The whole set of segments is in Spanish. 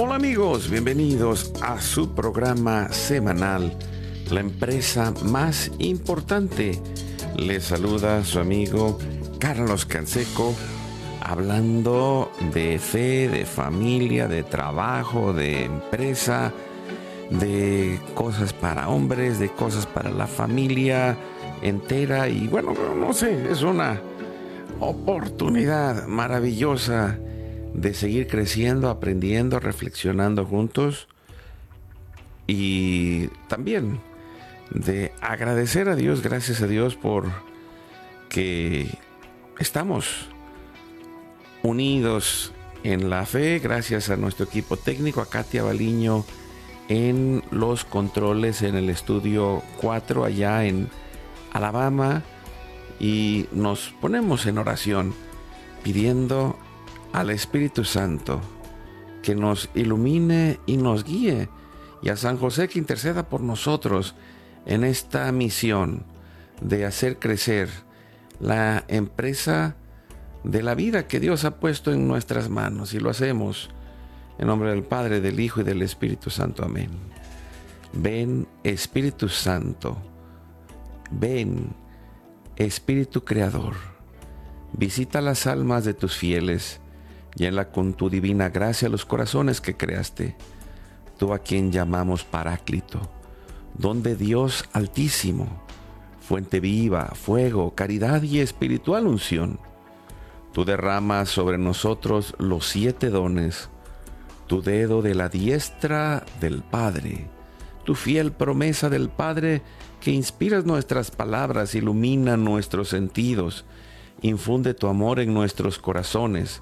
Hola amigos, bienvenidos a su programa semanal, la empresa más importante. Les saluda su amigo Carlos Canseco, hablando de fe, de familia, de trabajo, de empresa, de cosas para hombres, de cosas para la familia entera. Y bueno, no sé, es una oportunidad maravillosa de seguir creciendo, aprendiendo, reflexionando juntos y también de agradecer a Dios, gracias a Dios por que estamos unidos en la fe, gracias a nuestro equipo técnico, a Katia Baliño en los controles en el estudio 4 allá en Alabama, y nos ponemos en oración pidiendo al Espíritu Santo que nos ilumine y nos guíe, y a San José que interceda por nosotros en esta misión de hacer crecer la empresa de la vida que Dios ha puesto en nuestras manos, y lo hacemos en nombre del Padre, del Hijo y del Espíritu Santo. Amén. Ven, Espíritu Santo, ven, Espíritu Creador, visita las almas de tus fieles, llénala con tu divina gracia los corazones que creaste, tú a quien llamamos Paráclito, don de Dios Altísimo, fuente viva, fuego, caridad y espiritual unción. Tú derramas sobre nosotros los 7 dones, tu dedo de la diestra del Padre, tu fiel promesa del Padre que inspiras nuestras palabras, ilumina nuestros sentidos, infunde tu amor en nuestros corazones,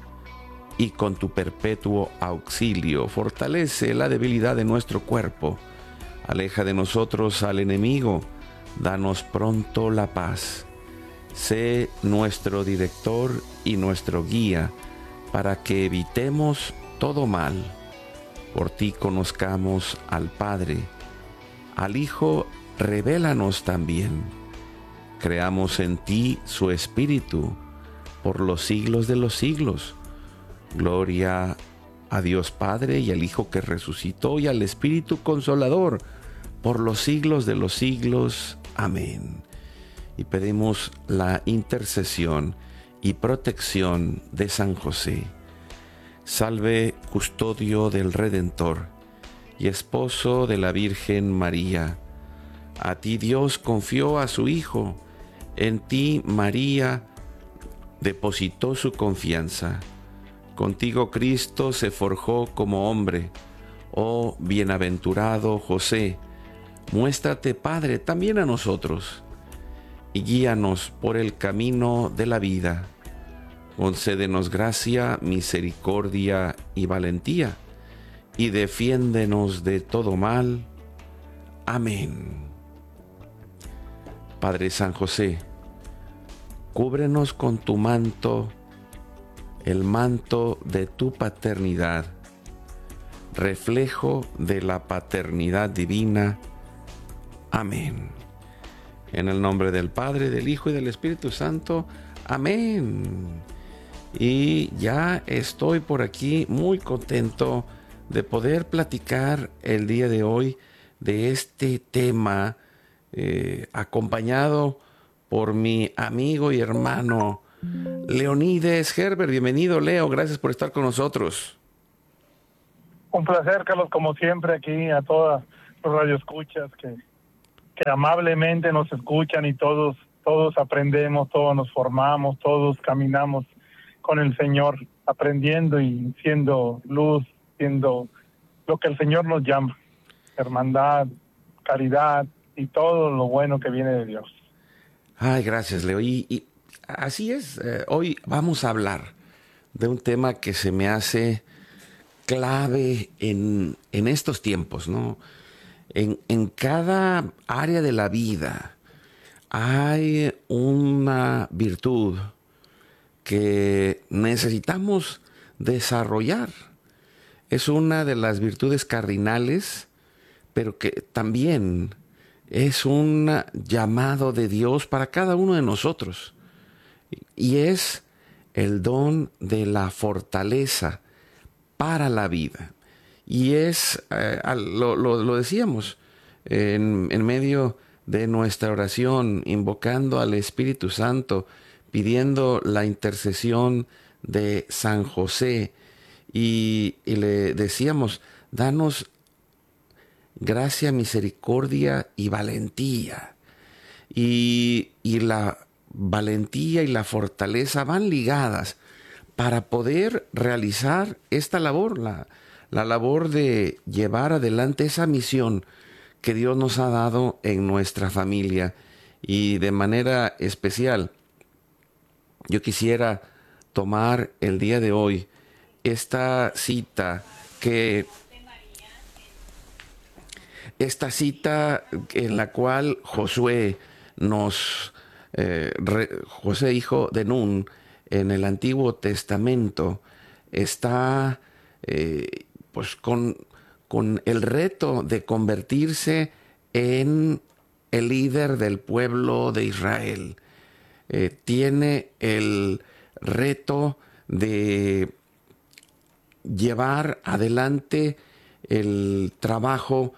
y con tu perpetuo auxilio fortalece la debilidad de nuestro cuerpo. Aleja de nosotros al enemigo, danos pronto la paz. Sé nuestro director y nuestro guía para que evitemos todo mal. Por ti conozcamos al Padre, al Hijo revélanos también. Creamos en ti su Espíritu por los siglos de los siglos. Gloria a Dios Padre y al Hijo que resucitó y al Espíritu Consolador por los siglos de los siglos. Amén. Y pedimos la intercesión y protección de San José. Salve, custodio del Redentor y esposo de la Virgen María. A ti Dios confió a su Hijo, en ti María depositó su confianza. Contigo Cristo se forjó como hombre. Oh bienaventurado José, muéstrate Padre también a nosotros, y guíanos por el camino de la vida. Concédenos gracia, misericordia y valentía, y defiéndenos de todo mal. Amén. Padre San José, cúbrenos con tu manto, el manto de tu paternidad, reflejo de la paternidad divina. Amén. En el nombre del Padre, del Hijo y del Espíritu Santo. Amén. Y ya estoy por aquí muy contento de poder platicar el día de hoy de este tema, acompañado por mi amigo y hermano Leonides Herbert. Bienvenido, Leo, gracias por estar con nosotros. Un placer, Carlos, como siempre, aquí a todas los radioescuchas que amablemente nos escuchan, y todos aprendemos, todos nos formamos, todos caminamos con el Señor, aprendiendo y siendo luz, siendo lo que el Señor nos llama, hermandad, caridad y todo lo bueno que viene de Dios. Ay, gracias, Leo. Y así es, hoy vamos a hablar de un tema que se me hace clave en estos tiempos, ¿no? En cada área de la vida hay una virtud que necesitamos desarrollar. Es una de las virtudes cardinales, pero que también es un llamado de Dios para cada uno de nosotros. Y es el don de la fortaleza para la vida. Y lo decíamos en medio de nuestra oración, invocando al Espíritu Santo, pidiendo la intercesión de San José, y le decíamos: danos gracia, misericordia y valentía. Y la valentía y la fortaleza van ligadas para poder realizar esta labor, la labor de llevar adelante esa misión que Dios nos ha dado en nuestra familia. Y de manera especial, yo quisiera tomar el día de hoy esta cita en la cual Josué José, hijo de Nun, en el Antiguo Testamento, está pues con el reto de convertirse en el líder del pueblo de Israel. Tiene el reto de llevar adelante el trabajo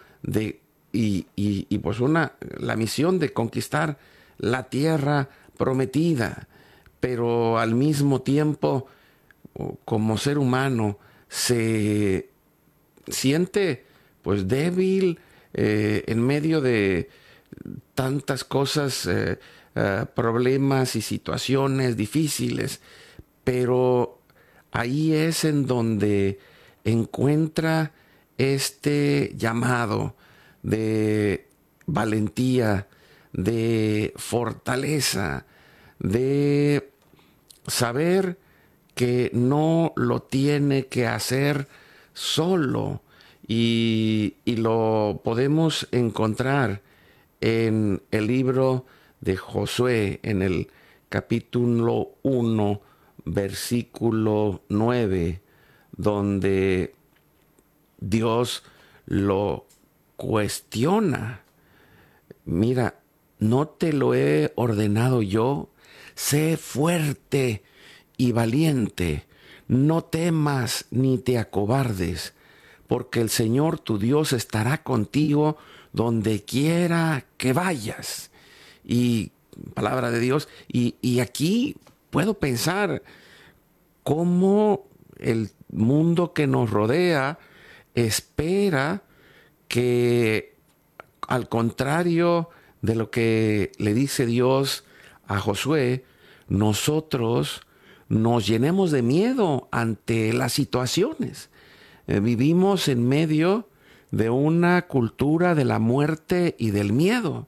y pues la misión de conquistar la tierra prometida, pero al mismo tiempo, como ser humano, se siente pues débil en medio de tantas cosas, problemas y situaciones difíciles, pero ahí es en donde encuentra este llamado de valentía, de fortaleza, de saber que no lo tiene que hacer solo, y lo podemos encontrar en el libro de Josué, en el capítulo 1, versículo 9, donde Dios lo cuestiona. Mira, ¿no te lo he ordenado yo? Sé fuerte y valiente, no temas ni te acobardes, porque el Señor tu Dios estará contigo donde quiera que vayas. Y palabra de Dios, y aquí puedo pensar cómo el mundo que nos rodea espera que, al contrario de lo que le dice Dios a Josué, nosotros nos llenemos de miedo ante las situaciones. Vivimos en medio de una cultura de la muerte y del miedo,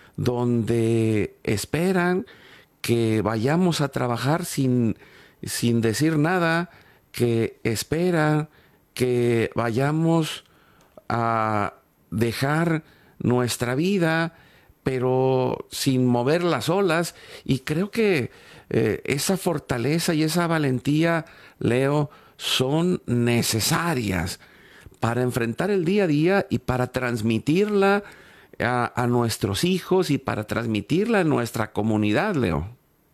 donde esperan que vayamos a trabajar sin decir nada, que esperan que vayamos a dejar nuestra vida, pero sin mover las olas. Y creo que esa fortaleza y esa valentía, Leo, son necesarias para enfrentar el día a día y para transmitirla a nuestros hijos y para transmitirla a nuestra comunidad, Leo.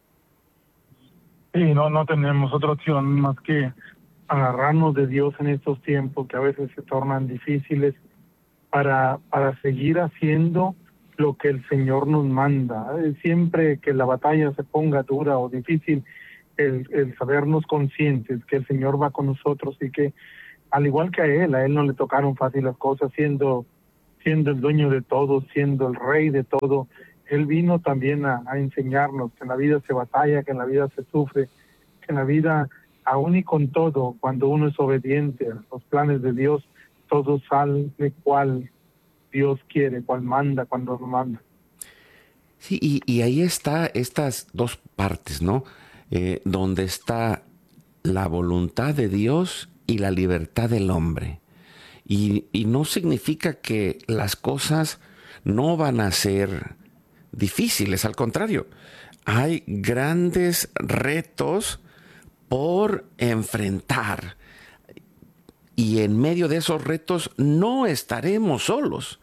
Sí, no tenemos otra opción más que agarrarnos de Dios en estos tiempos que a veces se tornan difíciles, para seguir haciendo lo que el Señor nos manda. Siempre que la batalla se ponga dura o difícil, el sabernos conscientes que el Señor va con nosotros y que, al igual que a Él no le tocaron fácil las cosas, siendo el dueño de todo, siendo el rey de todo. Él vino también a enseñarnos que en la vida se batalla, que en la vida se sufre, que en la vida, aún y con todo, cuando uno es obediente a los planes de Dios, todo sale cual Dios quiere, cual manda, cuando lo manda. Sí, y ahí está estas dos partes, ¿no? Donde está la voluntad de Dios y la libertad del hombre. Y no significa que las cosas no van a ser difíciles, al contrario, hay grandes retos por enfrentar. Y en medio de esos retos no estaremos solos.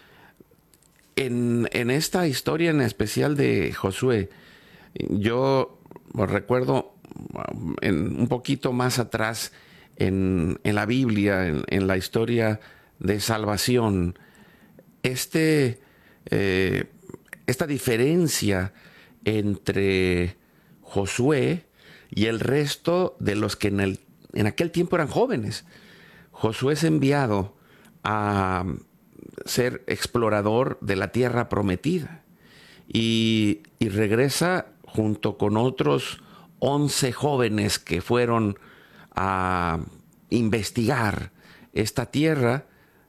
En esta historia en especial de Josué, yo recuerdo un poquito más atrás, en la Biblia, en la historia de salvación, esta diferencia entre Josué y el resto de los que en aquel tiempo eran jóvenes. Josué es enviado a ser explorador de la tierra prometida y regresa junto con otros 11 jóvenes que fueron a investigar esta tierra,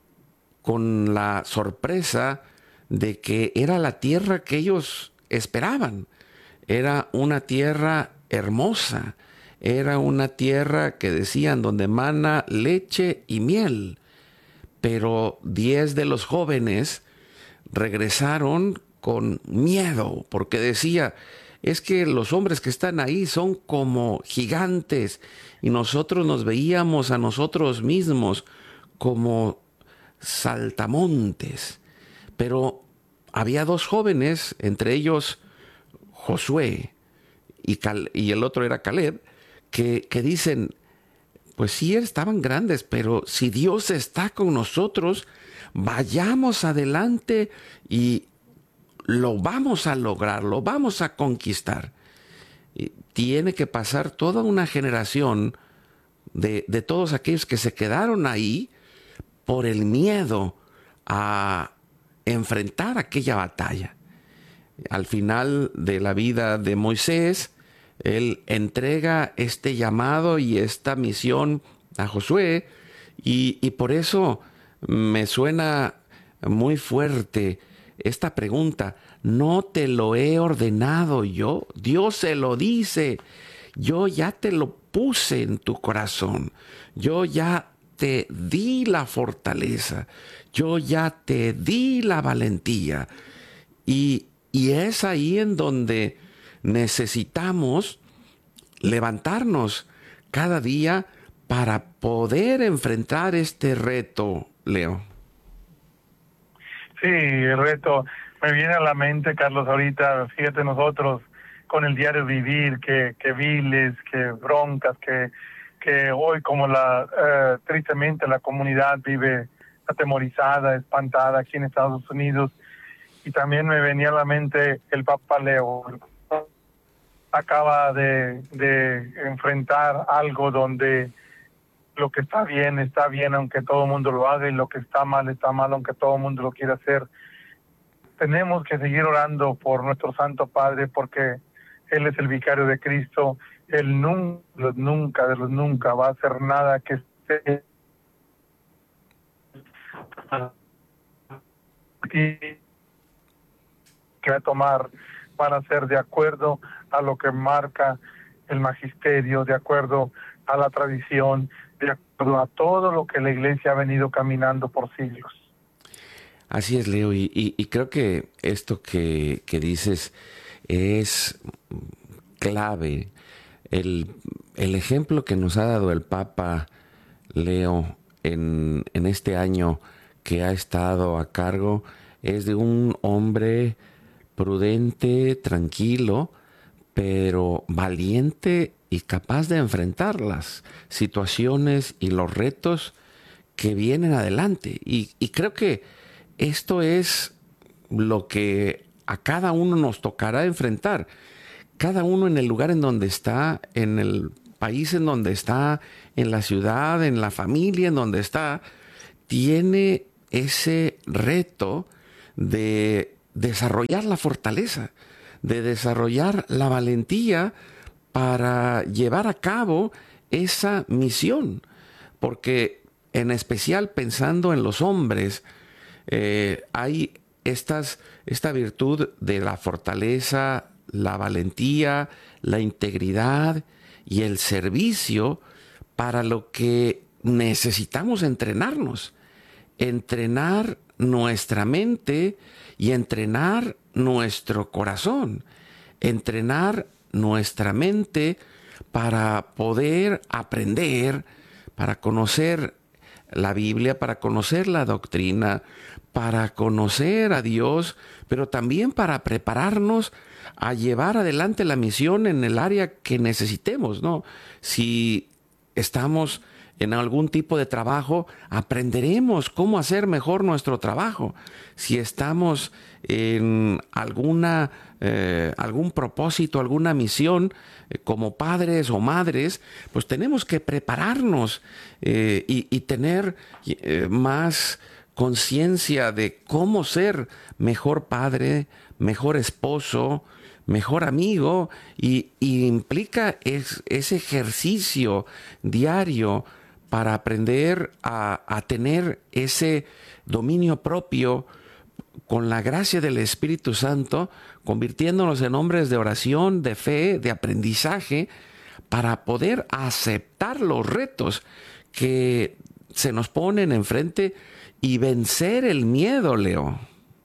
con la sorpresa de que era la tierra que ellos esperaban. Era una tierra hermosa, era una tierra que decían donde mana leche y miel. Pero 10 de los jóvenes regresaron con miedo, porque decía, es que los hombres que están ahí son como gigantes y nosotros nos veíamos a nosotros mismos como saltamontes. Pero había 2 jóvenes, entre ellos Josué y el otro era Caleb, que dicen, pues sí, estaban grandes, pero si Dios está con nosotros, vayamos adelante y lo vamos a lograr, lo vamos a conquistar. Y tiene que pasar toda una generación de todos aquellos que se quedaron ahí por el miedo a enfrentar aquella batalla. Al final de la vida de Moisés, él entrega este llamado y esta misión a Josué, y por eso me suena muy fuerte esta pregunta: ¿no te lo he ordenado yo? Dios se lo dice. Yo ya te lo puse en tu corazón. Yo ya te di la fortaleza. Yo ya te di la valentía. Y es ahí en donde necesitamos levantarnos cada día para poder enfrentar este reto, Leo. Sí, el reto me viene a la mente, Carlos, ahorita, fíjate, nosotros con el diario vivir, que viles, que broncas, que hoy como tristemente la comunidad vive atemorizada, espantada aquí en Estados Unidos. Y también me venía a la mente el Papa Leo. Acaba de enfrentar algo donde lo que está bien, aunque todo el mundo lo haga, y lo que está mal, aunque todo el mundo lo quiera hacer. Tenemos que seguir orando por nuestro Santo Padre, porque Él es el vicario de Cristo. Él nunca va a hacer nada que esté que va a tomar para ser de acuerdo a lo que marca el magisterio, de acuerdo a la tradición, de acuerdo a todo lo que la Iglesia ha venido caminando por siglos. Así es, Leo, y creo que esto que dices es clave. El ejemplo que nos ha dado el Papa Leo en este año que ha estado a cargo es de un hombre prudente, tranquilo, pero valiente y capaz de enfrentar las situaciones y los retos que vienen adelante. Y creo que esto es lo que a cada uno nos tocará enfrentar. Cada uno en el lugar en donde está, en el país en donde está, en la ciudad, en la familia en donde está, tiene ese reto de desarrollar la fortaleza, de desarrollar la valentía para llevar a cabo esa misión. Porque en especial pensando en los hombres, hay esta virtud de la fortaleza, la valentía, la integridad y el servicio, para lo que necesitamos entrenarnos. Entrenar nuestra mente y entrenar nuestro corazón. Entrenar nuestra mente para poder aprender, para conocer la Biblia, para conocer la doctrina, para conocer a Dios, pero también para prepararnos a llevar adelante la misión en el área que necesitemos, ¿no? Si estamos en algún tipo de trabajo, aprenderemos cómo hacer mejor nuestro trabajo. Si estamos en algún propósito, alguna misión, como padres o madres, pues tenemos que prepararnos y tener más conciencia de cómo ser mejor padre, mejor esposo, mejor amigo, y implica ese ejercicio diario para aprender a tener ese dominio propio con la gracia del Espíritu Santo, convirtiéndonos en hombres de oración, de fe, de aprendizaje, para poder aceptar los retos que se nos ponen enfrente y vencer el miedo, Leo.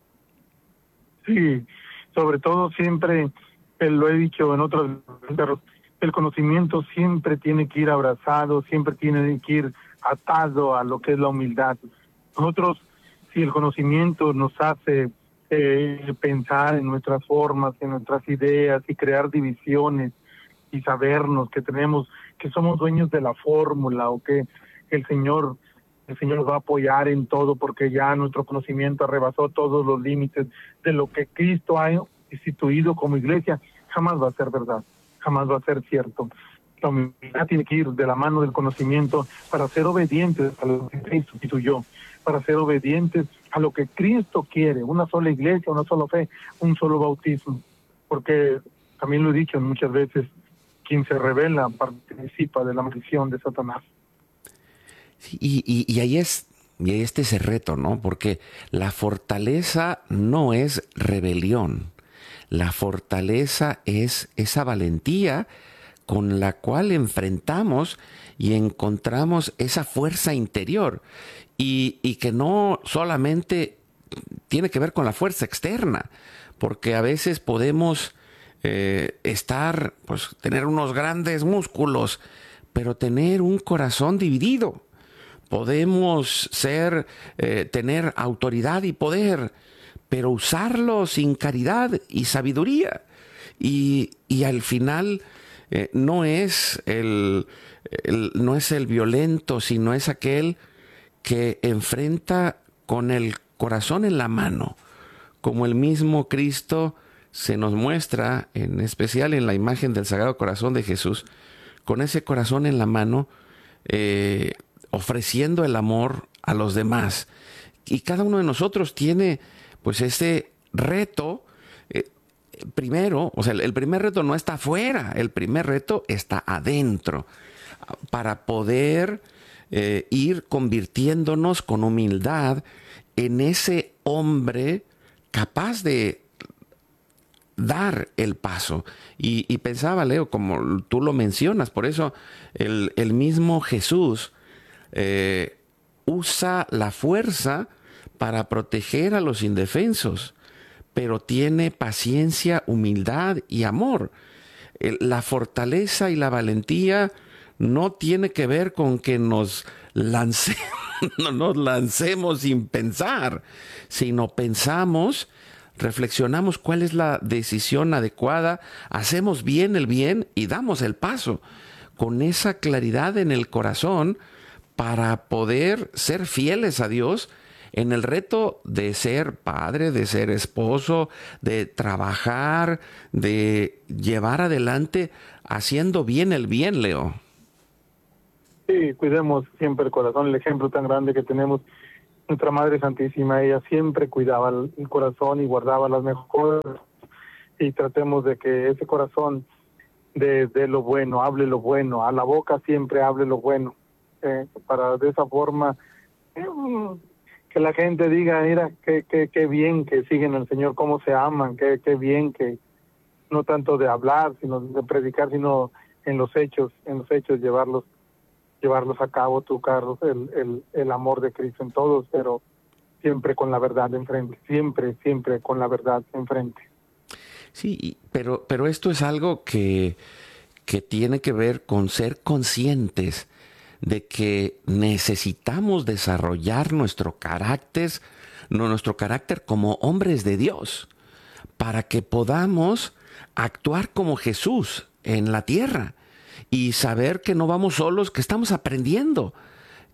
Sí, sobre todo siempre, lo he dicho en otros, el conocimiento siempre tiene que ir abrazado, siempre tiene que ir atado a lo que es la humildad. Nosotros, si el conocimiento nos hace pensar en nuestras formas, en nuestras ideas y crear divisiones y sabernos que somos dueños de la fórmula, o que el Señor nos va a apoyar en todo porque ya nuestro conocimiento rebasó todos los límites de lo que Cristo ha instituido como iglesia, jamás va a ser verdad, jamás va a ser cierto. La humildad tiene que ir de la mano del conocimiento para ser obedientes a lo que Cristo instituyó, para ser obedientes a lo que Cristo quiere, una sola iglesia, una sola fe, un solo bautismo. Porque también lo he dicho muchas veces, quien se rebela participa de la maldición de Satanás. Sí, y ahí está ese reto, ¿no? Porque la fortaleza no es rebelión. La fortaleza es esa valentía con la cual enfrentamos y encontramos esa fuerza interior. Y que no solamente tiene que ver con la fuerza externa, porque a veces podemos tener unos grandes músculos, pero tener un corazón dividido. Podemos tener autoridad y poder, pero usarlo sin caridad y sabiduría. Y al final no es el violento, sino es aquel que enfrenta con el corazón en la mano, como el mismo Cristo se nos muestra, en especial en la imagen del Sagrado Corazón de Jesús, con ese corazón en la mano, ofreciendo el amor a los demás. Y cada uno de nosotros tiene pues este reto. Primero, o sea, el primer reto no está afuera, el primer reto está adentro, para poder ir convirtiéndonos con humildad en ese hombre capaz de dar el paso. Y pensaba, Leo, como tú lo mencionas, por eso el mismo Jesús usa la fuerza para proteger a los indefensos, pero tiene paciencia, humildad y amor. La fortaleza y la valentía no tiene que ver con que nos lancemos sin pensar, sino pensamos, reflexionamos cuál es la decisión adecuada, hacemos bien el bien y damos el paso con esa claridad en el corazón para poder ser fieles a Dios en el reto de ser padre, de ser esposo, de trabajar, de llevar adelante haciendo bien el bien, Leo. Sí, cuidemos siempre el corazón, el ejemplo tan grande que tenemos. Nuestra Madre Santísima, ella siempre cuidaba el corazón y guardaba las mejores, y tratemos de que ese corazón de lo bueno, hable lo bueno, a la boca siempre hable lo bueno, para de esa forma que la gente diga, mira, qué bien que siguen al Señor, cómo se aman, qué bien que no tanto de hablar, sino de predicar, sino en los hechos llevarlos a cabo, tú, Carlos, el amor de Cristo en todos, pero siempre con la verdad enfrente, siempre con la verdad enfrente. Sí, pero esto es algo que tiene que ver con ser conscientes de que necesitamos desarrollar nuestro carácter como hombres de Dios, para que podamos actuar como Jesús en la tierra y saber que no vamos solos, que estamos aprendiendo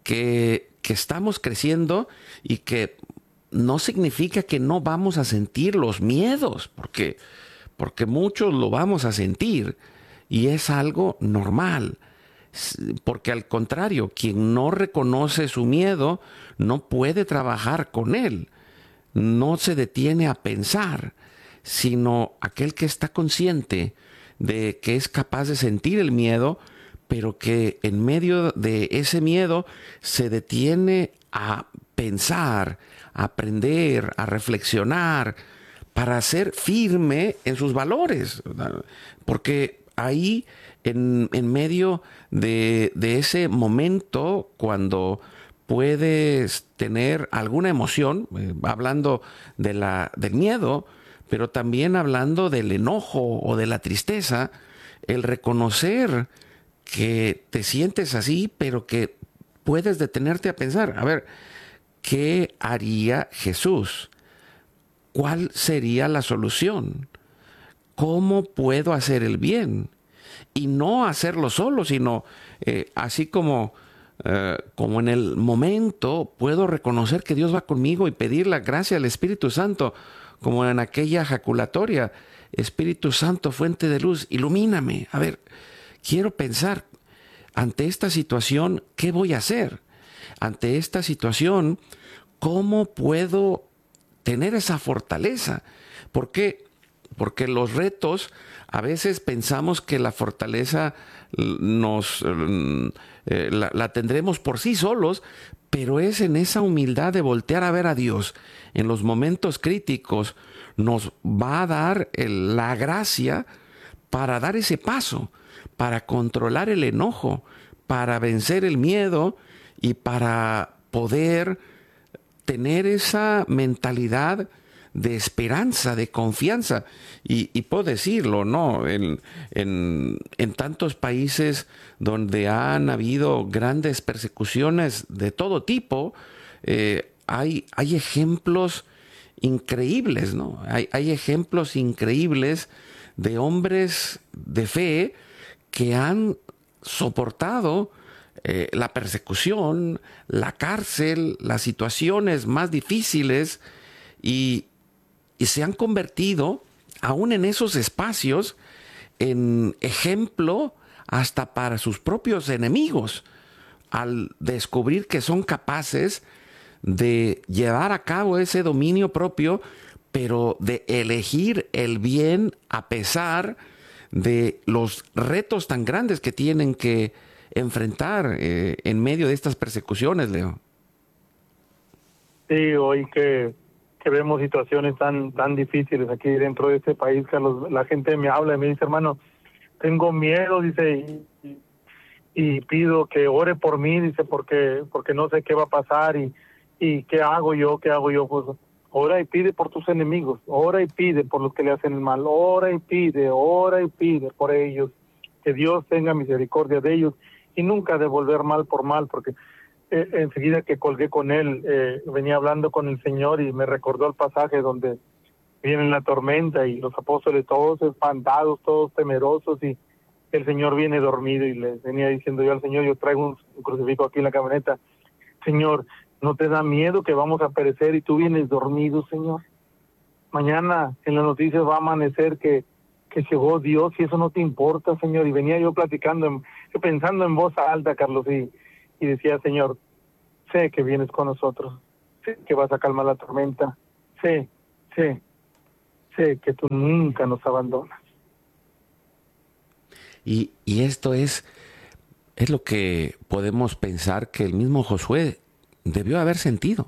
que estamos creciendo y que no significa que no vamos a sentir los miedos, porque muchos lo vamos a sentir y es algo normal. Porque al contrario, quien no reconoce su miedo no puede trabajar con él, no se detiene a pensar, sino aquel que está consciente de que es capaz de sentir el miedo, pero que en medio de ese miedo se detiene a pensar, a aprender, a reflexionar, para ser firme en sus valores. Porque ahí, en medio de ese momento, cuando puedes tener alguna emoción, hablando del miedo, pero también hablando del enojo o de la tristeza, el reconocer que te sientes así, pero que puedes detenerte a pensar, a ver, ¿qué haría Jesús? ¿Cuál sería la solución? ¿Cómo puedo hacer el bien? Y no hacerlo solo, sino así como en el momento puedo reconocer que Dios va conmigo y pedir la gracia al Espíritu Santo, como en aquella jaculatoria: Espíritu Santo, fuente de luz, ilumíname. A ver, quiero pensar, ante esta situación, ¿qué voy a hacer? Ante esta situación, ¿cómo puedo tener esa fortaleza? ¿Por qué? Porque los retos, a veces pensamos que la fortaleza la tendremos por sí solos, pero es en esa humildad de voltear a ver a Dios en los momentos críticos, nos va a dar la gracia para dar ese paso, para controlar el enojo, para vencer el miedo y para poder tener esa mentalidad de esperanza, de confianza. Y puedo decirlo, ¿no? En tantos países donde han habido grandes persecuciones de todo tipo, hay ejemplos increíbles, ¿no? Hay ejemplos increíbles de hombres de fe que han soportado la persecución, la cárcel, las situaciones más difíciles, y se han convertido, aún en esos espacios, en ejemplo hasta para sus propios enemigos, al descubrir que son capaces de llevar a cabo ese dominio propio, pero de elegir el bien a pesar de los retos tan grandes que tienen que enfrentar en medio de estas persecuciones, Leo. Sí, hoy que vemos situaciones tan difíciles aquí dentro de este país, Carlos, la gente me habla y me dice: hermano, tengo miedo, dice, y pido que ore por mí, dice, porque no sé qué va a pasar y qué hago yo, pues ora y pide por tus enemigos, ora y pide por los que le hacen el mal, ora y pide por ellos, que Dios tenga misericordia de ellos y nunca devolver mal por mal, porque enseguida que colgué con él, venía hablando con el Señor y me recordó el pasaje donde viene la tormenta y los apóstoles todos espantados, todos temerosos, y el Señor viene dormido, y les venía diciendo yo al Señor: yo traigo un crucifijo aquí en la camioneta, Señor, ¿no te da miedo que vamos a perecer y tú vienes dormido, Señor? Mañana en las noticias va a amanecer que llegó Dios, y eso no te importa, Señor. Y venía yo pensando en voz alta, Carlos, y decía: Señor, sé que vienes con nosotros, sé que vas a calmar la tormenta, sé que tú nunca nos abandonas. Y esto es lo que podemos pensar que el mismo Josué debió haber sentido.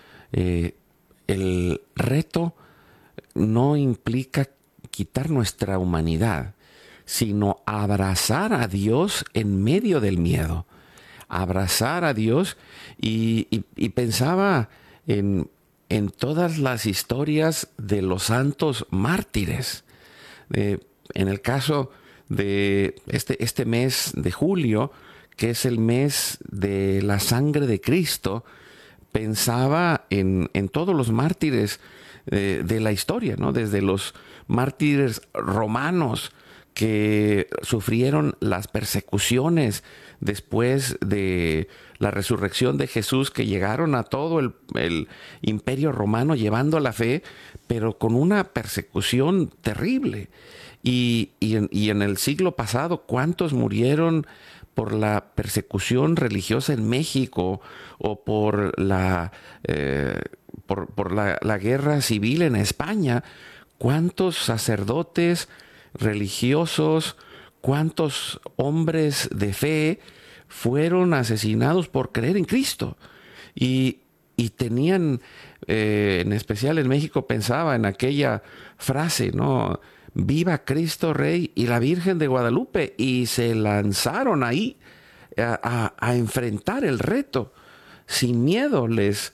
El reto no implica quitar nuestra humanidad, sino abrazar a Dios en medio del miedo. Abrazar a Dios, y pensaba en todas las historias de los santos mártires. En el caso de este mes de julio, que es el mes de la sangre de Cristo, pensaba en todos los mártires de la historia, ¿no? Desde los mártires romanos que sufrieron las persecuciones después de la resurrección de Jesús, que llegaron a todo el imperio romano llevando la fe, pero con una persecución terrible. Y en el siglo pasado, ¿cuántos murieron por la persecución religiosa en México o por la guerra civil en España? ¿Cuántos sacerdotes religiosos, cuántos hombres de fe fueron asesinados por creer en Cristo? Y tenían, en especial en México, pensaba en aquella frase, ¿no? Viva Cristo Rey y la Virgen de Guadalupe. Y se lanzaron ahí a enfrentar el reto sin miedo.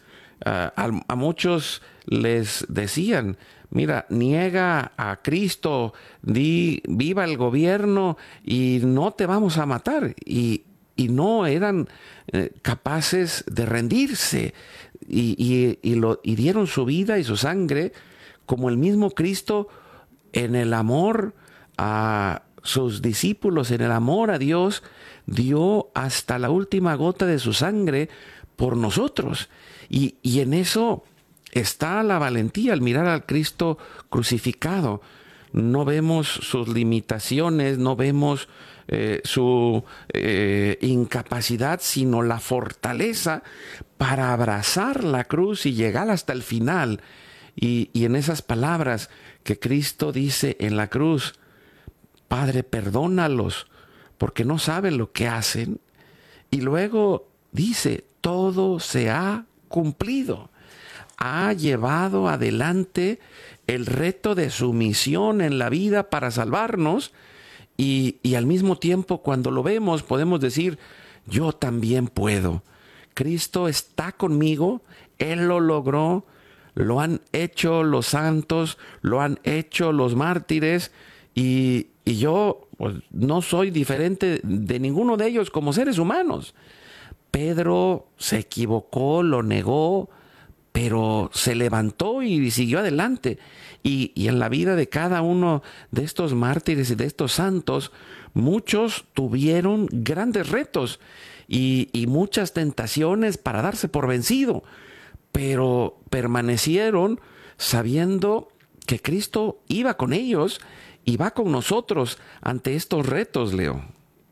A muchos les decían: mira, niega a Cristo, di viva el gobierno y no te vamos a matar. Y no eran capaces de rendirse y dieron su vida y su sangre, como el mismo Cristo, en el amor a sus discípulos, en el amor a Dios, dio hasta la última gota de su sangre por nosotros. Y en eso está la valentía al mirar al Cristo crucificado. No vemos sus limitaciones, no vemos su incapacidad, sino la fortaleza para abrazar la cruz y llegar hasta el final. Y en esas palabras que Cristo dice en la cruz: Padre, perdónalos, porque no saben lo que hacen. Y luego dice: todo se ha cumplido. Ha llevado adelante el reto de su misión en la vida para salvarnos, y al mismo tiempo, cuando lo vemos, podemos decir: yo también puedo. Cristo está conmigo, Él lo logró, lo han hecho los santos, lo han hecho los mártires, y yo pues, no soy diferente de ninguno de ellos como seres humanos. Pedro se equivocó, lo negó, pero se levantó y siguió adelante. Y en la vida de cada uno de estos mártires y de estos santos, muchos tuvieron grandes retos y muchas tentaciones para darse por vencido, pero permanecieron sabiendo que Cristo iba con ellos y va con nosotros ante estos retos, Leo.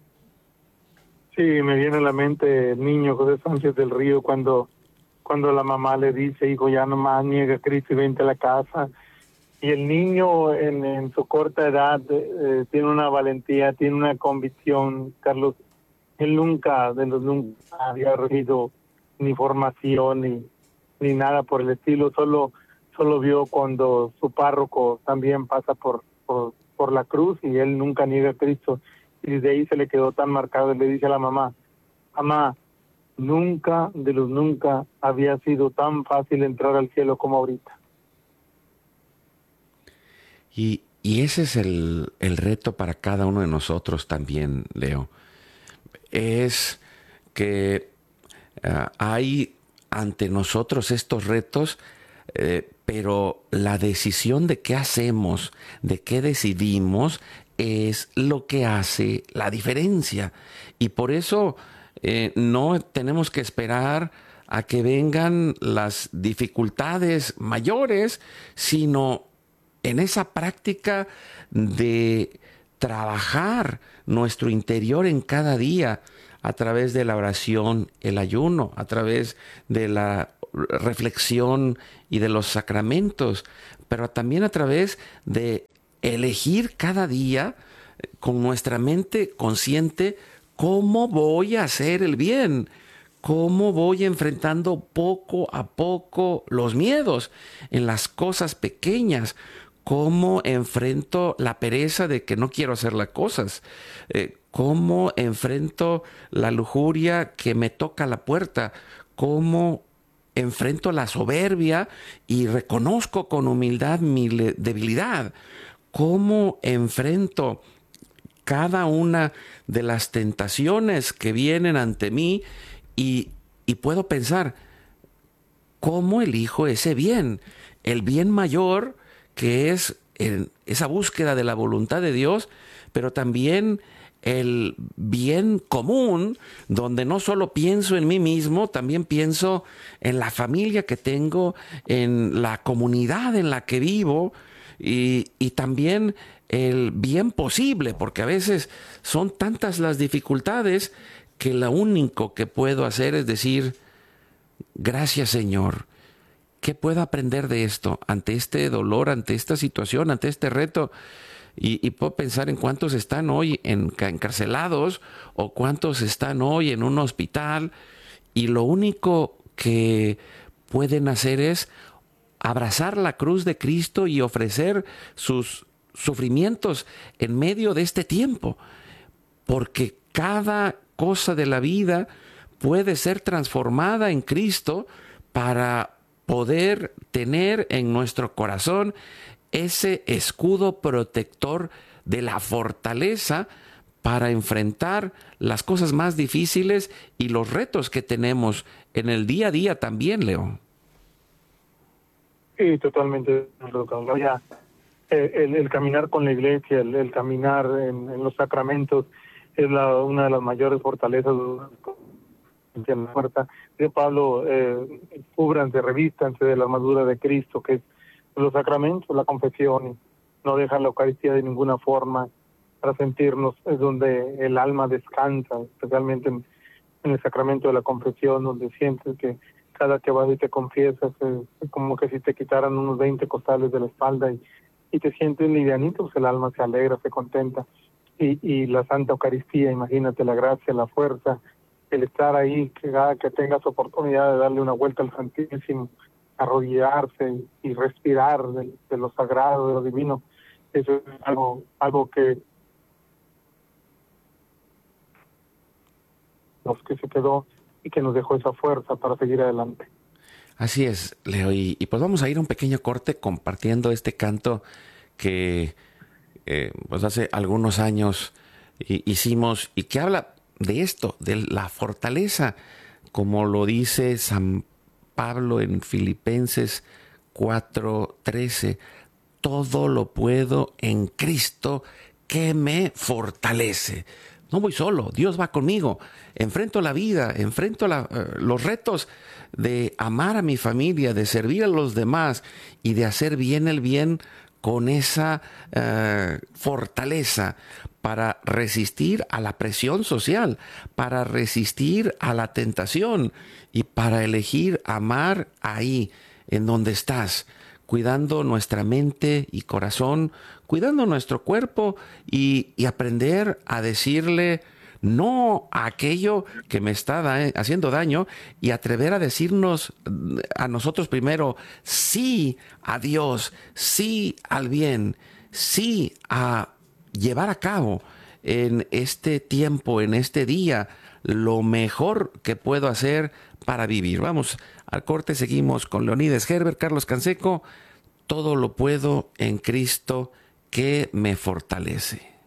Sí, me viene a la mente el niño José Sánchez del Río cuando la mamá le dice: hijo, ya nomás niega a Cristo y vente a la casa. Y el niño en su corta edad tiene una valentía, tiene una convicción, Carlos. Él nunca había recibido ni formación ni nada por el estilo, solo vio cuando su párroco también pasa por la cruz y él nunca niega a Cristo. Y desde ahí se le quedó tan marcado. Y le dice a la mamá: mamá, nunca había sido tan fácil entrar al cielo como ahorita. Y ese es el reto para cada uno de nosotros también, Leo. Es que hay ante nosotros estos retos, pero la decisión de qué hacemos, de qué decidimos, es lo que hace la diferencia. Y por eso no tenemos que esperar a que vengan las dificultades mayores, sino en esa práctica de trabajar nuestro interior en cada día a través de la oración, el ayuno, a través de la reflexión y de los sacramentos, pero también a través de elegir cada día con nuestra mente consciente cómo voy a hacer el bien, cómo voy enfrentando poco a poco los miedos en las cosas pequeñas, cómo enfrento la pereza de que no quiero hacer las cosas, cómo enfrento la lujuria que me toca la puerta, cómo enfrento la soberbia y reconozco con humildad mi debilidad, cómo enfrento cada una de las tentaciones que vienen ante mí y puedo pensar, ¿cómo elijo ese bien? El bien mayor, que es esa búsqueda de la voluntad de Dios, pero también el bien común, donde no solo pienso en mí mismo, también pienso en la familia que tengo, en la comunidad en la que vivo, y también el bien posible, porque a veces son tantas las dificultades que lo único que puedo hacer es decir, gracias Señor. ¿Qué puedo aprender de esto? Ante este dolor, ante esta situación, ante este reto. Y puedo pensar en cuántos están hoy encarcelados o cuántos están hoy en un hospital. Y lo único que pueden hacer es abrazar la cruz de Cristo y ofrecer sus sufrimientos en medio de este tiempo. Porque cada cosa de la vida puede ser transformada en Cristo para poder tener en nuestro corazón ese escudo protector de la fortaleza para enfrentar las cosas más difíciles y los retos que tenemos en el día a día también, Leo. Sí, totalmente. Ya, el caminar con la iglesia, el caminar en los sacramentos es una de las mayores fortalezas de la puerta de Pablo. Cúbranse, revístanse de la armadura de Cristo, que es los sacramentos, la confesión, y no dejar la Eucaristía de ninguna forma para sentirnos, es donde el alma descansa, especialmente en el sacramento de la confesión, donde sientes que cada que vas y te confiesas es como que si te quitaran unos 20 costales de la espalda y te sientes livianito, pues el alma se alegra, se contenta. Y la Santa Eucaristía, imagínate la gracia, la fuerza, el estar ahí, que tengas oportunidad de darle una vuelta al Santísimo, arrodillarse y respirar de lo sagrado, de lo divino. Eso es algo que se quedó y que nos dejó esa fuerza para seguir adelante. Así es, Leo, y pues vamos a ir a un pequeño corte compartiendo este canto que pues hace algunos años hicimos y que habla de esto, de la fortaleza, como lo dice San Pablo en Filipenses 4:13, todo lo puedo en Cristo que me fortalece. No voy solo, Dios va conmigo. Enfrento la vida, enfrento los retos de amar a mi familia, de servir a los demás y de hacer bien el bien con esa fortaleza para resistir a la presión social, para resistir a la tentación y para elegir amar ahí, en donde estás, cuidando nuestra mente y corazón, cuidando nuestro cuerpo y aprender a decirle no a aquello que me está haciendo daño y atrever a decirnos a nosotros primero sí a Dios, sí al bien, sí a llevar a cabo en este tiempo, en este día, lo mejor que puedo hacer para vivir. Vamos al corte, seguimos con Leonides Herbert, Carlos Canseco. Todo lo puedo en Cristo que me fortalece.